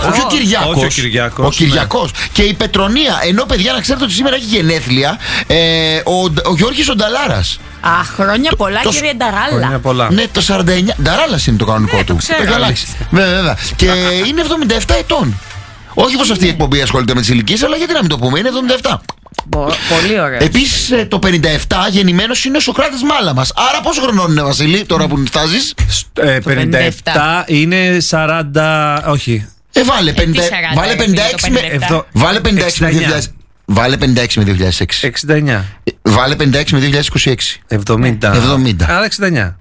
Όχι ο Κυριάκος. Και η Πετρονία. Ενώ παιδιά, να ξέρετε ότι σήμερα έχει γενέθλια ο Γιώργης ο Νταλάρας. Χρόνια πολλά, κύριε Νταράλα. Ναι, το 49. Νταράλας είναι το κανονικό του. Το ξέρω. Βέβαια. Και είναι 77 ετών. Όχι πως αυτή η εκπομπή ασχολείται με τις ηλικίες, αλλά γιατί να μην το πούμε, είναι 77. Πολύ ωραία. Επίσης το 57 γεννημένος είναι ο Σοκράτης Μάλαμας. Άρα πόσο χρονών είναι, Βασίλη, τώρα που φτάζεις? 57 είναι 40. Όχι. Βάλε 56 με 2000. Βάλε 56 με 2006. 69. Βάλε 56 με 2026. 70. Άρα 69.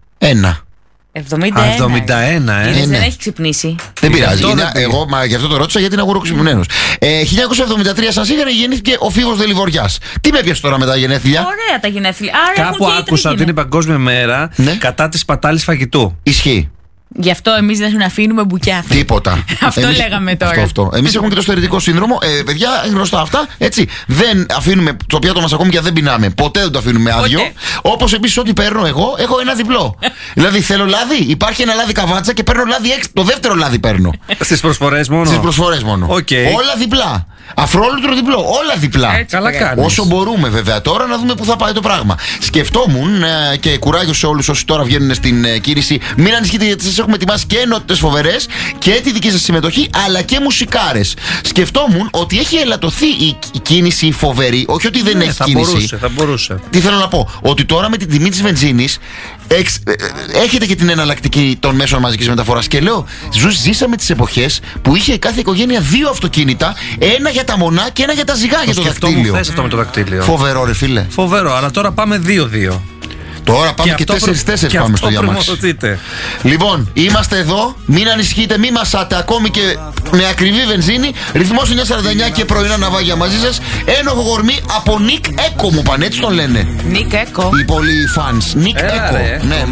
71. Δεν έχει ξυπνήσει. Δεν πειράζει. Εγώ γι' αυτό το ρώτησα, γιατί είναι αγουροξυπνημένος. 1973 σας είχαν γεννήθηκε ο Φίβος Δελιβοριάς. Τι με έπιασε τώρα με τα γενέθλια? Ωραία τα γενέθλια. Κάπου άκουσα ότι είναι Παγκόσμια Μέρα κατά της σπατάλης φαγητού. Ισχύει. Γι' αυτό εμείς δεν αφήνουμε μπουκιά. Τίποτα. Αυτό λέγαμε τώρα. Αυτό. Εμείς έχουμε και το στερετικό σύνδρομο. Παιδιά, γνωστά αυτά. Έτσι. Δεν αφήνουμε το πιάτο μας ακόμη και δεν πεινάμε. Ποτέ δεν το αφήνουμε άδειο. Όπως επίσης ό,τι παίρνω εγώ, έχω ένα διπλό. Δηλαδή θέλω λάδι, υπάρχει ένα λάδι καβάτσα και παίρνω λάδι έξω. Το δεύτερο λάδι παίρνω. Στις προσφορές μόνο. Στις προσφορές μόνο. Όλα διπλά. Αφρόλουτρο διπλό. Όλα διπλά. Καλά κάνεις. Όσο μπορούμε βέβαια τώρα να δούμε πού θα πάει το πράγμα. Σκεφτόμουν και κουράγιο σε όλους όσοι τώρα βγαίνουν στην κήρυξη. Μην ανησυχείτε, γιατί σας έχουμε ετοιμάσει και ενότητες φοβερές και τη δική σας συμμετοχή, αλλά και μουσικάρες. Σκεφτόμουν ότι έχει ελαττωθεί η κίνηση φοβερή. Όχι ότι δεν έχει κίνηση. Θα μπορούσε. Τι θέλω να πω? Ότι τώρα με την τιμή της βενζίνης έχετε και την εναλλακτική των μέσων μαζικής μεταφοράς. Και λέω, ζήσαμε τις εποχές που είχε κάθε οικογένεια 2 αυτοκίνητα, ένα για τα μονά και ένα για τα ζυγά για το δακτύλιο. Αυτό με το δακτύλιο. Φοβερό, ρε φίλε. Φοβερό, αλλά τώρα πάμε 2-2. Τώρα πάμε και 4-4 πάμε στο διαμάξι. Λοιπόν, είμαστε εδώ. Μην ανησυχείτε, μην μασάτε ακόμη και με ακριβή βενζίνη. Ρυθμός 949 και πρωινά ναυάγια μαζί σας. Ένοχο γορμή από Νικ Έκο μου πάνε, έτσι τον λένε. Νικ Έκο. Οι πολλοί fans. Νικ Έκο. Ναι.